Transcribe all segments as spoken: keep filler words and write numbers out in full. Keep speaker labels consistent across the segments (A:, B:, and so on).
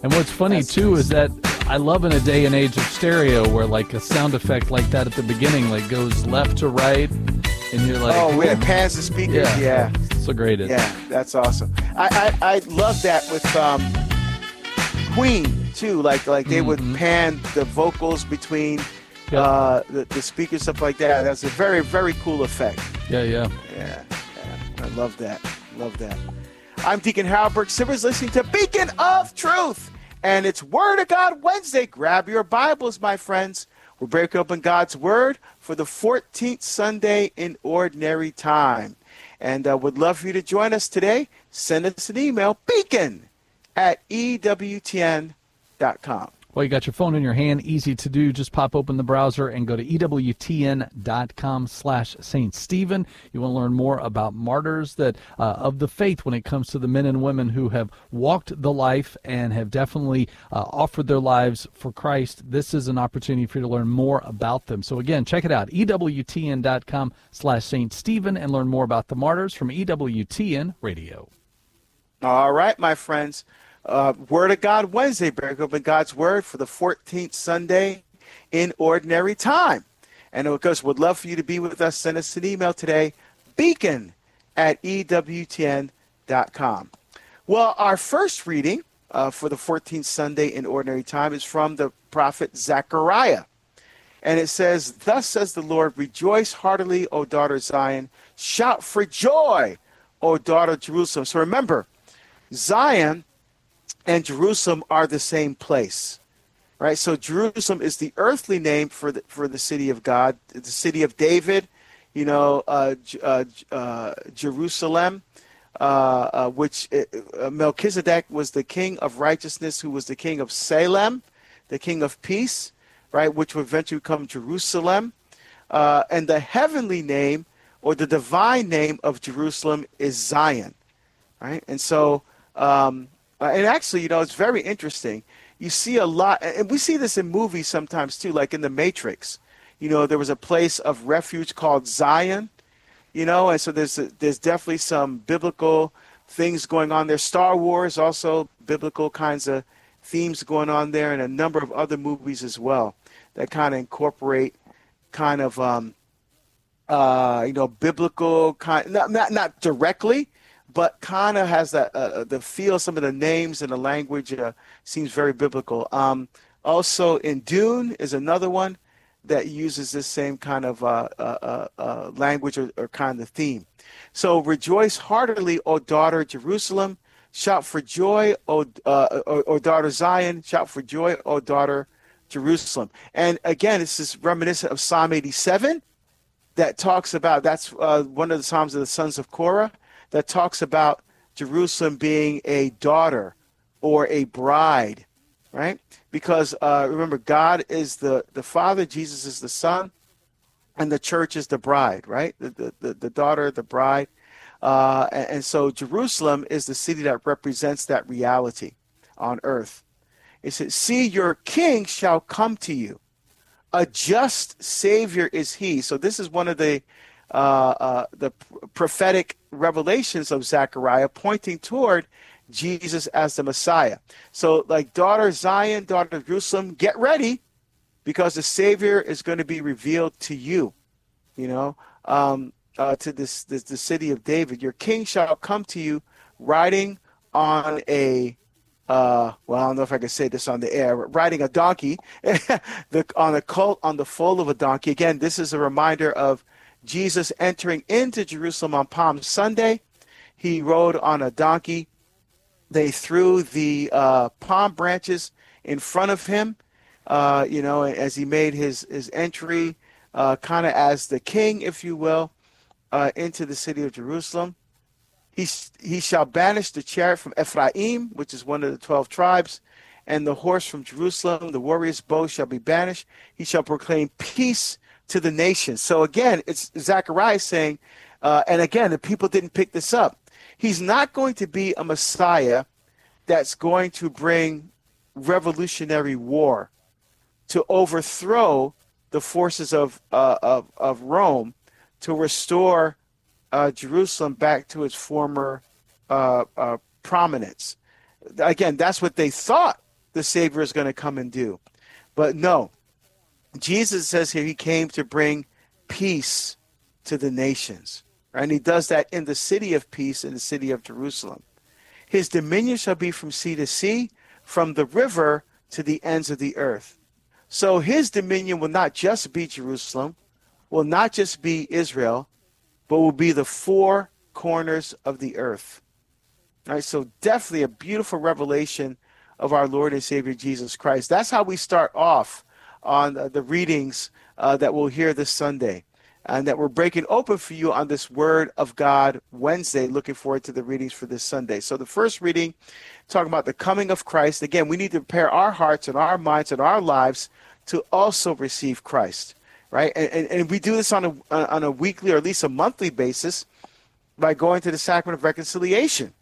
A: And what's funny,
B: That's
A: too,
B: nice.
A: is that I love in a day and age of stereo where, like, a sound effect like that at the beginning, like, goes left to right, and you're like...
B: Oh, yeah, pans the speakers,
A: Yeah.
B: yeah.
A: So great. It.
B: Yeah, that's awesome. I, I, I love that with um, Queen, too. Like, like they
A: Mm-hmm.
B: would pan the vocals between
A: Yep.
B: uh, the, the speakers, stuff like that. That's a very, very cool effect.
A: Yeah, yeah.
B: Yeah, yeah, I love that. Love that. I'm Deacon Harold Burke Sivers, listening to Beacon of Truth, and it's Word of God Wednesday. Grab your Bibles, my friends. We're breaking open God's Word for the fourteenth Sunday in Ordinary Time, and uh, would love for you to join us today. Send us an email, beacon at E W T N dot com.
A: Well, you got your phone in your hand, easy to do. Just pop open the browser and go to E W T N dot com slash Saint Stephen. You want to learn more about martyrs that uh, of the faith when it comes to the men and women who have walked the life and have definitely uh, offered their lives for Christ. This is an opportunity for you to learn more about them. So again, check it out, E W T N dot com slash Saint Stephen, and learn more about the martyrs from E W T N Radio.
B: All right, my friends. Uh, Word of God Wednesday, break open God's Word for the fourteenth Sunday in Ordinary Time. And of course, would love for you to be with us. Send us an email today, beacon at E W T N dot com. Well, our first reading uh, for the fourteenth Sunday in Ordinary Time is from the prophet Zechariah. And it says, "Thus says the Lord, rejoice heartily, O daughter Zion. Shout for joy, O daughter Jerusalem." So remember, Zion and Jerusalem are the same place, right? So Jerusalem is the earthly name for the for the city of God, the city of David, you know, uh, uh, uh, Jerusalem, uh, uh, which uh, Melchizedek was the king of righteousness, who was the king of Salem, the king of peace, right? Which would eventually become Jerusalem, uh, and the heavenly name or the divine name of Jerusalem is Zion, right? And so. Um, Uh, and actually, you know, it's very interesting. You see a lot, and we see this in movies sometimes too, like in The Matrix. You know, there was a place of refuge called Zion, you know, and so there's a, there's definitely some biblical things going on there. Star Wars, also biblical kinds of themes going on there, and a number of other movies as well that kind of incorporate kind of, um, uh, you know, biblical kind, not not, not directly, but kind of has that uh, the feel. Some of the names and the language uh, seems very biblical. Um, also, in Dune is another one that uses this same kind of uh, uh, uh, language or, or kind of theme. So, rejoice heartily, O daughter Jerusalem. Shout for joy, O, uh, o, o daughter Zion. Shout for joy, O daughter Jerusalem. And again, this is reminiscent of Psalm eighty-seven that talks about, that's uh, one of the Psalms of the sons of Korah, that talks about Jerusalem being a daughter or a bride, right? Because uh, remember, God is the, the Father, Jesus is the Son, and the church is the bride, right? The, the, the, the daughter, the bride. Uh, and, and so Jerusalem is the city that represents that reality on earth. It says, "See, your king shall come to you. A just Savior is he." So this is one of the Uh, uh, the prophetic revelations of Zechariah pointing toward Jesus as the Messiah. So like, daughter Zion, daughter Jerusalem, get ready, because the Savior is going to be revealed to you, you know, um, uh, to this, this the city of David. Your king shall come to you riding on a, uh, well, I don't know if I can say this on the air, riding a donkey, the, on a colt, on the foal of a donkey. Again, this is a reminder of Jesus entering into Jerusalem on Palm Sunday. He rode on a donkey. They threw the uh, palm branches in front of him, uh, you know, as he made his, his entry, uh, kind of as the king, if you will, uh, into the city of Jerusalem. He, he shall banish the chariot from Ephraim, which is one of the twelve tribes, and the horse from Jerusalem. The warrior's bow shall be banished. He shall proclaim peace to the nations. So again, it's Zechariah saying, uh, and again, the people didn't pick this up. He's not going to be a Messiah that's going to bring revolutionary war to overthrow the forces of uh, of, of Rome, to restore uh, Jerusalem back to its former uh, uh, prominence. Again, that's what they thought the Savior is going to come and do. But no, Jesus says here he came to bring peace to the nations. Right? And he does that in the city of peace, in the city of Jerusalem. His dominion shall be from sea to sea, from the river to the ends of the earth. So his dominion will not just be Jerusalem, will not just be Israel, but will be the four corners of the earth. All right, so definitely a beautiful revelation of our Lord and Savior Jesus Christ. That's how we start off on the readings uh, that we'll hear this Sunday, and that we're breaking open for you on this Word of God Wednesday. Looking forward to the readings for this Sunday. So the first reading, talking about the coming of Christ. Again, we need to prepare our hearts and our minds and our lives to also receive Christ, right? And, and, and we do this on a, on a weekly or at least a monthly basis by going to the sacrament of reconciliation.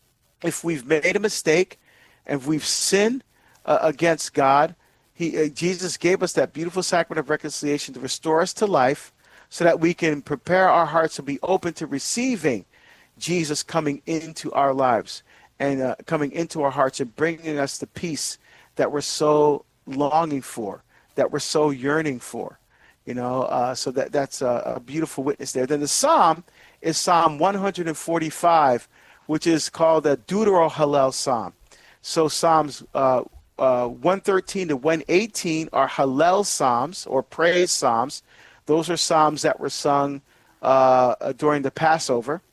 B: If we've made a mistake and if we've sinned uh, against God, he, uh, Jesus gave us that beautiful sacrament of reconciliation to restore us to life, so that we can prepare our hearts to be open to receiving Jesus coming into our lives and uh, coming into our hearts and bringing us the peace that we're so longing for, that we're so yearning for. You know, uh, so that that's a, a beautiful witness there. Then the Psalm is Psalm one forty-five, which is called the Deutero Hallel Psalm. So Psalms uh, uh, one thirteen to one eighteen are Hallel Psalms or praise Psalms. Those are psalms that were sung uh, during the Passover,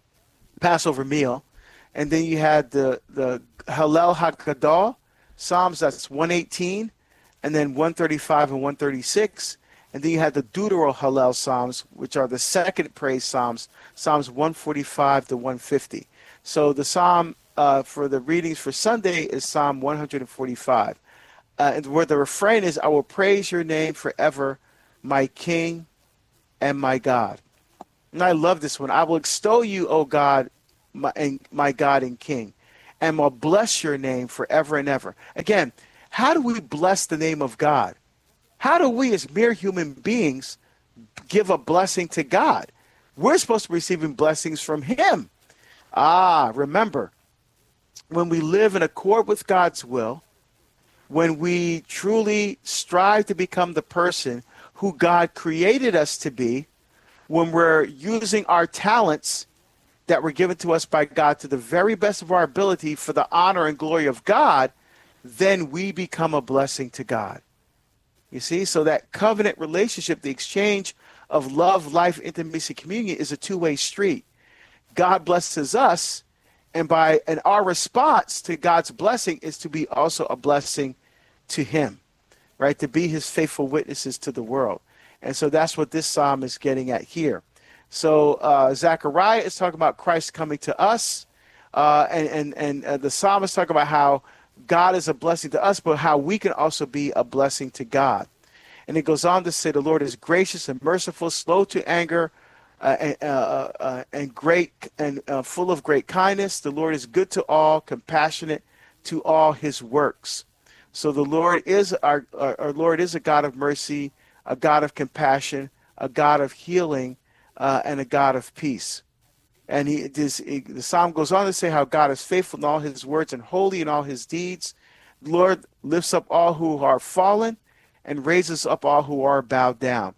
B: Passover meal. And then you had the, the Hallel HaGadol, Psalms, that's one eighteen, and then one thirty-five and one thirty-six. And then you had the Deutero Hallel Psalms, which are the second praise Psalms, Psalms one forty-five to one fifty. So the Psalm uh, for the readings for Sunday is Psalm one forty-five. Uh, and where the refrain is, I will praise your name forever, my King and my God. And I love this one. I will extol you, O God, my, and my God and King, and will bless your name forever and ever. Again, how do we bless the name of God? How do we as mere human beings give a blessing to God? We're supposed to be receiving blessings from him. Ah, remember, when we live in accord with God's will, when we truly strive to become the person who God created us to be, when we're using our talents that were given to us by God to the very best of our ability for the honor and glory of God, then we become a blessing to God. You see, so that covenant relationship, the exchange of love, life, intimacy, communion is a two-way street. God blesses us, and by and our response to God's blessing is to be also a blessing to him, right? To be his faithful witnesses to the world. And so that's what this psalm is getting at here. So uh, Zechariah is talking about Christ coming to us, uh, and, and, and uh, the psalm is talking about how God is a blessing to us, but how we can also be a blessing to God. And it goes on to say, the Lord is gracious and merciful, slow to anger, uh, and, uh, uh, and great and uh, full of great kindness. The Lord is good to all, compassionate to all his works. So the Lord is our, our, our Lord is a God of mercy, a God of compassion, a God of healing, uh, and a God of peace. And he, this, the psalm goes on to say how God is faithful in all his words and holy in all his deeds. The Lord lifts up all who are fallen and raises up all who are bowed down.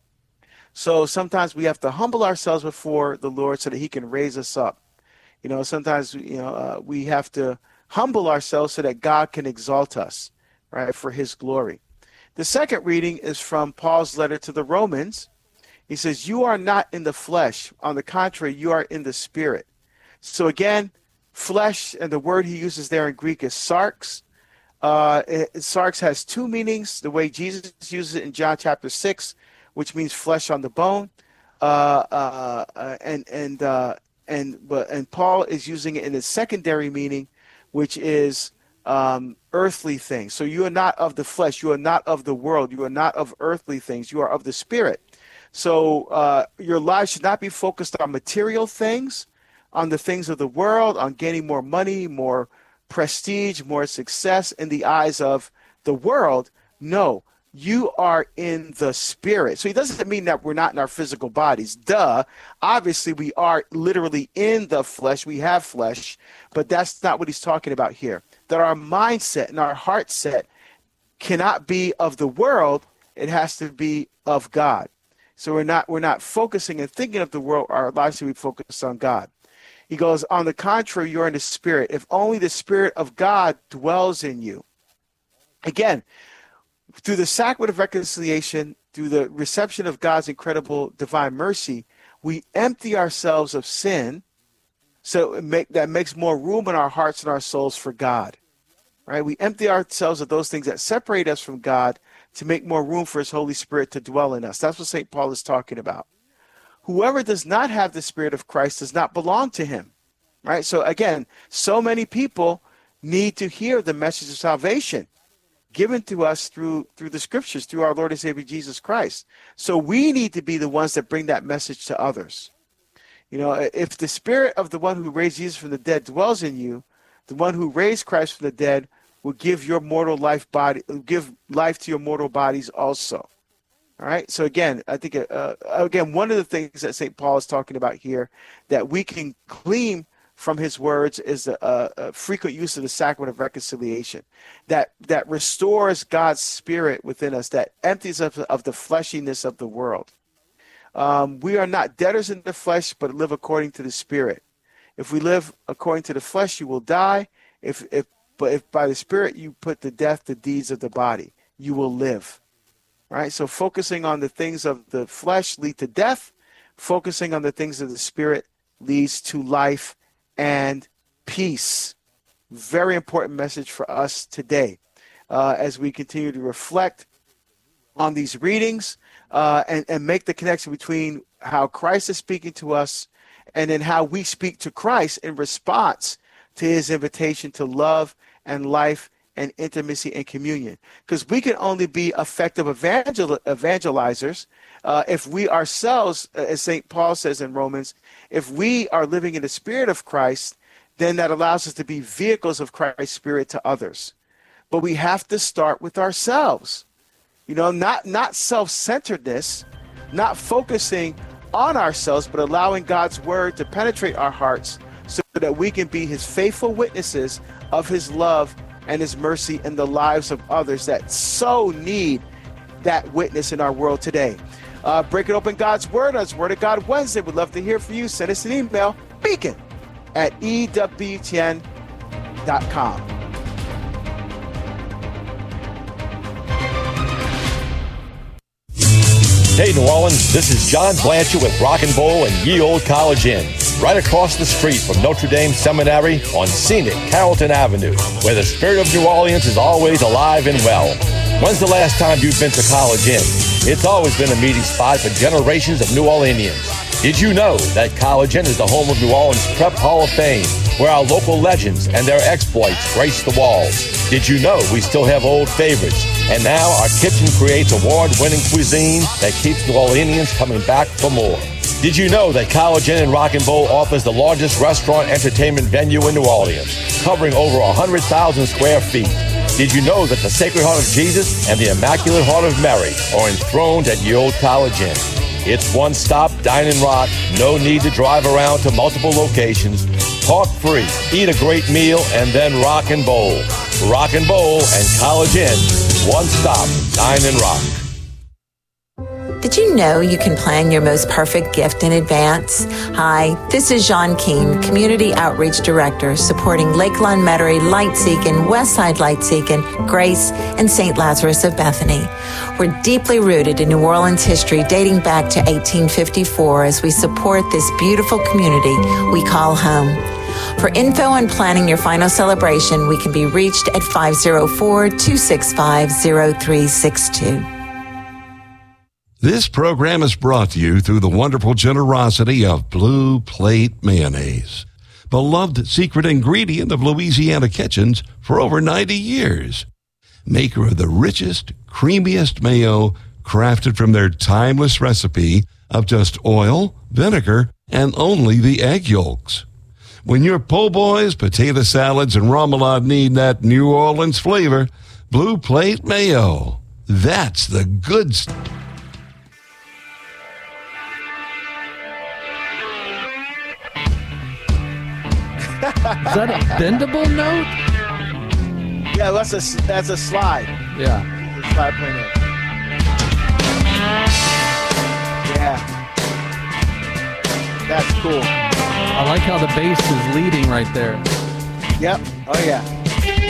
B: So sometimes we have to humble ourselves before the Lord so that he can raise us up. You know, sometimes, you know, uh, we have to humble ourselves so that God can exalt us, right, for his glory. The second reading is from Paul's letter to the Romans. He says, you are not in the flesh. On the contrary, you are in the spirit. So again, flesh, and the word he uses there in Greek is sarx. Uh, it, sarx has two meanings, the way Jesus uses it in John chapter six, which means flesh on the bone. Uh, uh, uh, and and uh, and but and Paul is using it in its secondary meaning, which is um, earthly things. So you are not of the flesh. You are not of the world. You are not of earthly things. You are of the spirit. So uh, your life should not be focused on material things, on the things of the world, on gaining more money, more prestige, more success in the eyes of the world. No, you are in the spirit. So he doesn't mean that we're not in our physical bodies. Duh. Obviously, we are literally in the flesh. We have flesh, but that's not what he's talking about here. That our mindset and our heart set cannot be of the world. It has to be of God. So we're not we're not focusing and thinking of the world. Our lives should be focused on God. He goes, on the contrary, you're in the spirit. If only the spirit of God dwells in you. Again, through the sacrament of reconciliation, through the reception of God's incredible divine mercy, we empty ourselves of sin, so it make, that makes more room in our hearts and our souls for God. Right? We empty ourselves of those things that separate us from God to make more room for his Holy Spirit to dwell in us. That's what Saint Paul is talking about. Whoever does not have the Spirit of Christ does not belong to him. Right? So again, so many people need to hear the message of salvation given to us through through the scriptures, through our Lord and Savior Jesus Christ. So we need to be the ones that bring that message to others. You know, if the spirit of the one who raised Jesus from the dead dwells in you, the one who raised Christ from the dead will give your mortal life body, give life to your mortal bodies also. All right. So again, I think uh, again one of the things that Saint Paul is talking about here that we can glean from his words is a, a frequent use of the sacrament of reconciliation that that restores God's spirit within us, that empties us of, of the fleshiness of the world. Um, we are not debtors in the flesh, but live according to the spirit. If we live according to the flesh, you will die. If if but if by the spirit you put to death the deeds of the body, you will live. Right? So focusing on the things of the flesh lead to death. Focusing on the things of the spirit leads to life and peace. Very important message for us today uh, as we continue to reflect on these readings uh, and, and make the connection between how Christ is speaking to us and then how we speak to Christ in response to his invitation to love and life and intimacy and communion. Because we can only be effective evangel- evangelizers uh, if we ourselves, as Saint Paul says in Romans, if we are living in the spirit of Christ, then that allows us to be vehicles of Christ's spirit to others. But we have to start with ourselves. You know, not, not self-centeredness, not focusing on ourselves, but allowing God's word to penetrate our hearts so that we can be his faithful witnesses of his love and his mercy in the lives of others that so need that witness in our world today. Uh, breaking open God's word on Word of God Wednesday. We'd love to hear from you. Send us an email, beacon at E W T N dot com.
C: Hey, New Orleans, this is John Blanchard with Rock and Bowl and Ye Old College Inn, right across the street from Notre Dame Seminary on scenic Carrollton Avenue, where the spirit of New Orleans is always alive and well. When's the last time you've been to College Inn? It's always been a meeting spot for generations of New Orleanians. Did you know that College Inn is the home of New Orleans Prep Hall of Fame, where our local legends and their exploits grace the walls? Did you know we still have old favorites? And now our kitchen creates award-winning cuisine that keeps New Orleanians coming back for more. Did you know that College Inn and Rock and Bowl offers the largest restaurant entertainment venue in New Orleans, covering over one hundred thousand square feet? Did you know that the Sacred Heart of Jesus and the Immaculate Heart of Mary are enthroned at Ye Old College Inn? It's one stop, dine and rock, no need to drive around to multiple locations. Park free, eat a great meal, and then rock and bowl. Rock and Bowl and College Inn, one stop, dine and rock.
D: Did you know you can plan your most perfect gift in advance? Hi, this is Jean Keene, Community Outreach Director, supporting Lakeland, Metairie, Lightseekin, Westside Lightseekin, Grace, and Saint Lazarus of Bethany. We're deeply rooted in New Orleans history dating back to eighteen fifty-four as we support this beautiful community we call home. For info on planning your final celebration, we can be reached at five oh four, two six five, oh three six two.
E: This program is brought to you through the wonderful generosity of Blue Plate Mayonnaise, beloved secret ingredient of Louisiana kitchens for over ninety years. Maker of the richest, creamiest mayo crafted from their timeless recipe of just oil, vinegar, and only the egg yolks. When your po' boys, potato salads, and remoulade need that New Orleans flavor, Blue Plate Mayo. That's the good stuff.
A: Is that a bendable note?
B: Yeah, that's a that's a slide.
A: Yeah.
B: The slide playing it. Yeah. That's cool.
A: I like how the bass is leading right there.
B: Yep. Oh yeah.